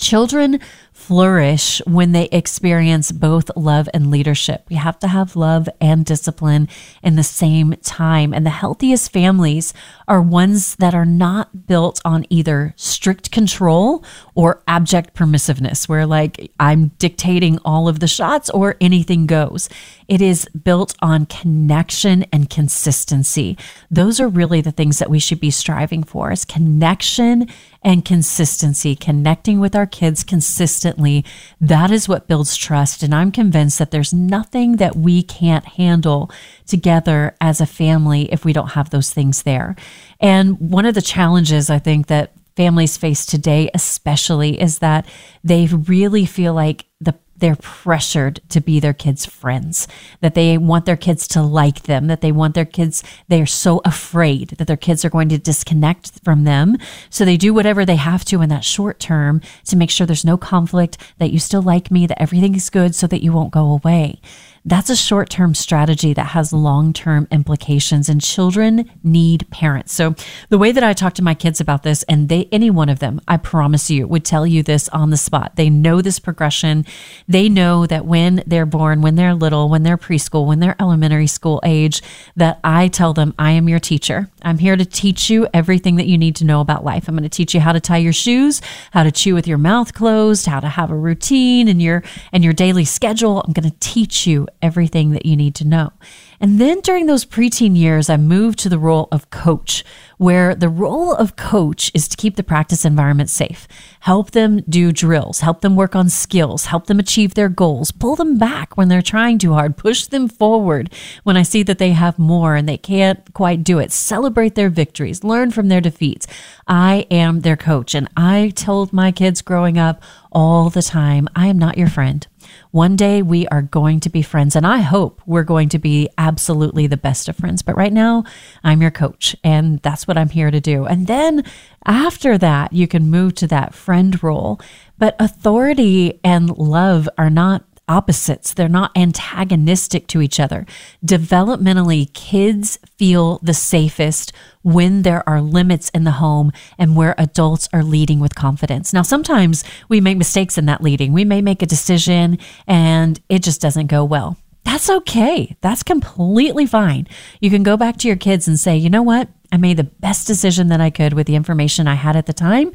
Children flourish when they experience both love and leadership. We have to have love and discipline in the same time. And the healthiest families are ones that are not built on either strict control or abject permissiveness, where like I'm dictating all of the shots or anything goes. It is built on connection and consistency. Those are really the things that we should be striving for, is connection and consistency, connecting with our kids consistently. That is what builds trust. And I'm convinced that there's nothing that we can't handle together as a family if we don't have those things there. And one of the challenges I think that families face today especially is that they really feel like they're pressured to be their kids' friends, that they want their kids to like them, that they want their kids, they're so afraid that their kids are going to disconnect from them. So they do whatever they have to in that short term to make sure there's no conflict, that you still like me, that everything is good so that you won't go away. That's a short-term strategy that has long-term implications, and children need parents. So the way that I talk to my kids about this, and any one of them, I promise you, would tell you this on the spot. They know this progression. They know that when they're born, when they're little, when they're preschool, when they're elementary school age, that I tell them, I am your teacher. I'm here to teach you everything that you need to know about life. I'm going to teach you how to tie your shoes, how to chew with your mouth closed, how to have a routine and your daily schedule. I'm going to teach you everything that you need to know. And then during those preteen years, I moved to the role of coach, where the role of coach is to keep the practice environment safe, help them do drills, help them work on skills, help them achieve their goals, pull them back when they're trying too hard, push them forward when I see that they have more and they can't quite do it, celebrate their victories, learn from their defeats. I am their coach. And I told my kids growing up all the time, I am not your friend. One day we are going to be friends, and I hope we're going to be absolutely the best of friends. But right now, I'm your coach, and that's what I'm here to do. And then after that, you can move to that friend role. But authority and love are not opposites. They're not antagonistic to each other. Developmentally, kids feel the safest when there are limits in the home and where adults are leading with confidence. Now, sometimes we make mistakes in that leading. We may make a decision and it just doesn't go well. That's okay. That's completely fine. You can go back to your kids and say, you know what? I made the best decision that I could with the information I had at the time.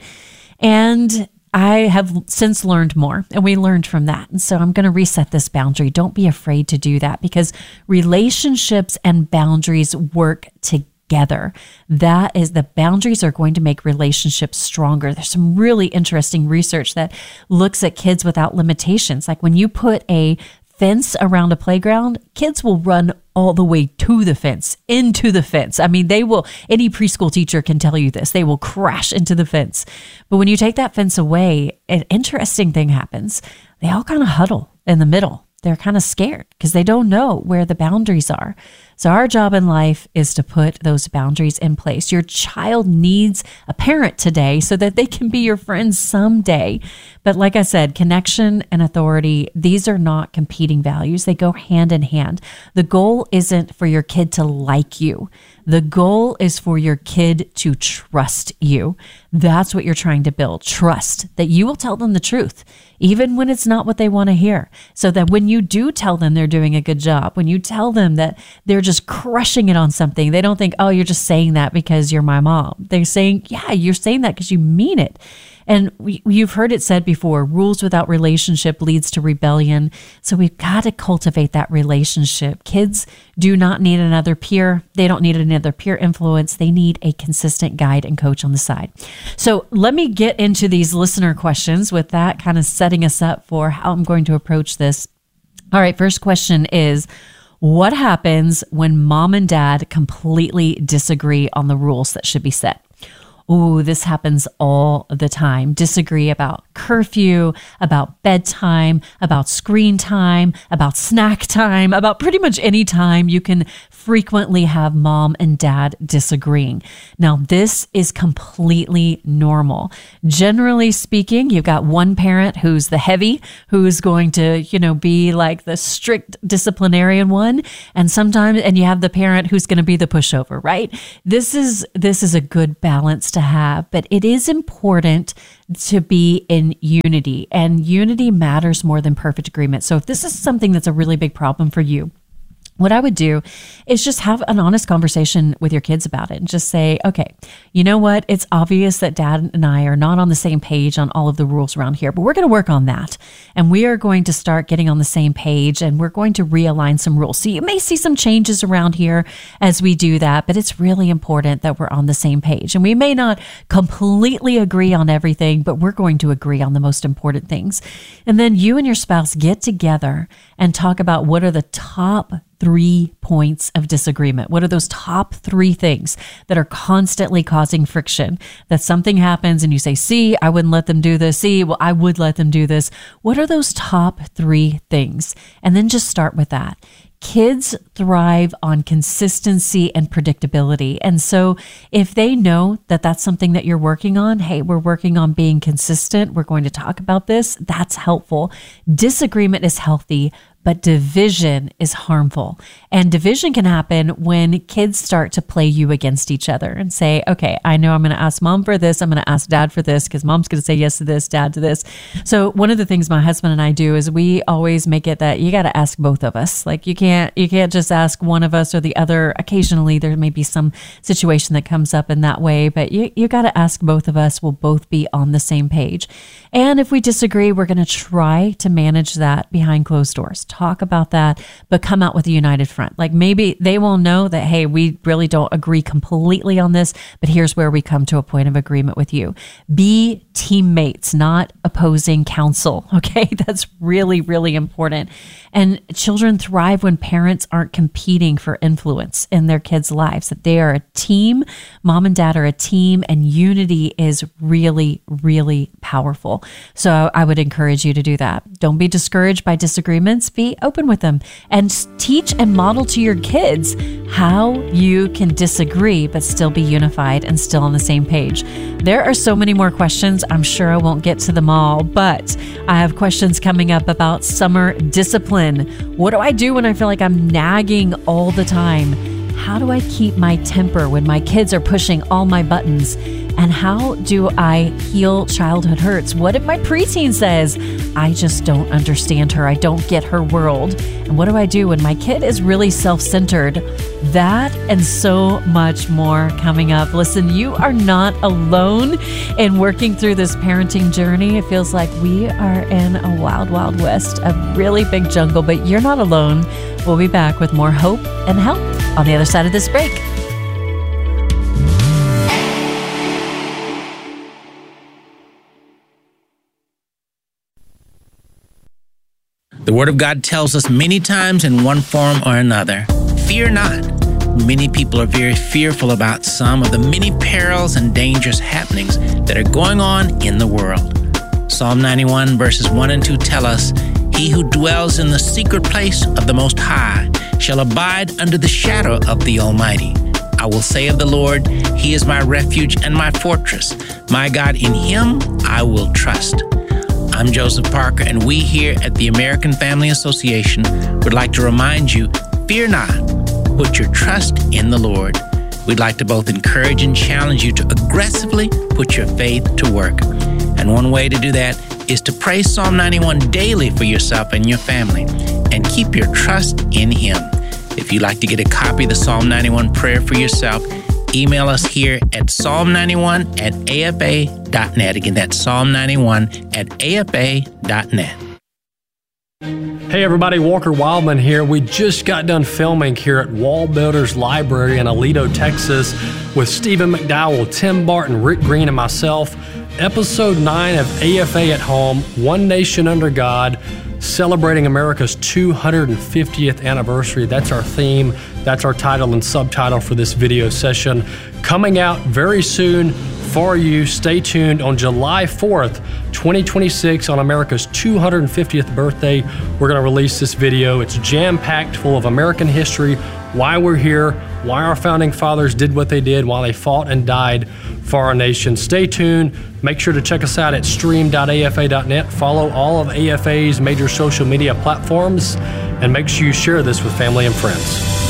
And I have since learned more, and we learned from that. And so I'm going to reset this boundary. Don't be afraid to do that, because relationships and boundaries work together. That is, the boundaries are going to make relationships stronger. There's some really interesting research that looks at kids without limitations. Like when you put a fence around a playground, kids will run all the way to the fence, into the fence. I mean, any preschool teacher can tell you this. They will crash into the fence. But when you take that fence away, an interesting thing happens. They all kind of huddle in the middle. They're kind of scared because they don't know where the boundaries are. So our job in life is to put those boundaries in place. Your child needs a parent today so that they can be your friends someday. But like I said, connection and authority, these are not competing values. They go hand in hand. The goal isn't for your kid to like you. The goal is for your kid to trust you. That's what you're trying to build. Trust that you will tell them the truth, even when it's not what they want to hear. So that when you do tell them they're doing a good job, when you tell them that they're just crushing it on something, they don't think, oh, you're just saying that because you're my mom. They're saying, yeah, you're saying that because you mean it. And you've heard it said before, rules without relationship leads to rebellion. So we've got to cultivate that relationship. Kids do not need another peer. They don't need another peer influence. They need a consistent guide and coach on the side. So let me get into these listener questions, with that kind of setting us up for how I'm going to approach this. All right, first question is, what happens when mom and dad completely disagree on the rules that should be set? Oh, this happens all the time. Disagree about curfew, about bedtime, about screen time, about snack time, about pretty much any time. You can frequently have mom and dad disagreeing. Now, this is completely normal. Generally speaking, you've got one parent who's the heavy, who's going to, be like the strict disciplinarian one. And you have the parent who's going to be the pushover, right? This is a good balance to have, but it is important to be in unity, and unity matters more than perfect agreement. So if this is something that's a really big problem for you, what I would do is just have an honest conversation with your kids about it and just say, okay, you know what? It's obvious that Dad and I are not on the same page on all of the rules around here, but we're going to work on that. And we are going to start getting on the same page, and we're going to realign some rules. So you may see some changes around here as we do that, but it's really important that we're on the same page. And we may not completely agree on everything, but we're going to agree on the most important things. And then you and your spouse get together and talk about what are the top 3 points of disagreement. What are those top 3 things that are constantly causing friction? That something happens and you say, see, I wouldn't let them do this. See, well, I would let them do this. What are those top 3 things? And then just start with that. Kids thrive on consistency and predictability. And so if they know that that's something that you're working on, hey, we're working on being consistent, we're going to talk about this, that's helpful. Disagreement is healthy, but division is harmful. And division can happen when kids start to play you against each other and say, okay, I know I'm going to ask Mom for this. I'm going to ask Dad for this because Mom's going to say yes to this, Dad to this. So one of the things my husband and I do is we always make it that you got to ask both of us. Like you can't just ask one of us or the other. Occasionally there may be some situation that comes up in that way, but you got to ask both of us. We'll both be on the same page. And if we disagree, we're going to try to manage that behind closed doors. Talk about that, but come out with a united front. Like maybe they will know that, hey, we really don't agree completely on this, but here's where we come to a point of agreement with you. Be teammates, not opposing counsel. Okay. That's really, really important. And children thrive when parents aren't competing for influence in their kids' lives, that they are a team. Mom and Dad are a team, and unity is really, really powerful. So I would encourage you to do that. Don't be discouraged by disagreements. Be open with them and teach and model to your kids how you can disagree but still be unified and still on the same page. There are so many more questions. I'm sure I won't get to them all, but I have questions coming up about summer discipline. What do I do when I feel like I'm nagging all the time? How do I keep my temper when my kids are pushing all my buttons? And how do I heal childhood hurts? What if my preteen says, I just don't understand her, I don't get her world? And what do I do when my kid is really self-centered? That and so much more coming up. Listen, you are not alone in working through this parenting journey. It feels like we are in a wild, wild west, a really big jungle, but you're not alone. We'll be back with more hope and help on the other side of this break. The Word of God tells us many times in one form or another, fear not. Many people are very fearful about some of the many perils and dangerous happenings that are going on in the world. Psalm 91 verses 1 and 2 tell us, he who dwells in the secret place of the Most High shall abide under the shadow of the Almighty. I will say of the Lord, he is my refuge and my fortress. My God, in him I will trust. I'm Joseph Parker, and we here at the American Family Association would like to remind you, fear not, put your trust in the Lord. We'd like to both encourage and challenge you to aggressively put your faith to work. And one way to do that is to pray Psalm 91 daily for yourself and your family, and keep your trust in him. If you'd like to get a copy of the Psalm 91 prayer for yourself, email us here at psalm91@afa.net. Again, that's psalm91@afa.net. Hey everybody, Walker Wildman here. We just got done filming here at Wall Builders Library in Aledo, Texas with Stephen McDowell, Tim Barton, Rick Green, and myself. Episode 9 of AFA at Home, One Nation Under God, celebrating America's 250th anniversary. That's our theme. That's our title and subtitle for this video session. Coming out very soon for you. Stay tuned on July 4th, 2026, on America's 250th birthday. We're going to release this video. It's jam-packed full of American history, why we're here, why our founding fathers did what they did, why they fought and died for our nation. Stay tuned. Make sure to check us out at stream.afa.net. Follow all of AFA's major social media platforms, and make sure you share this with family and friends.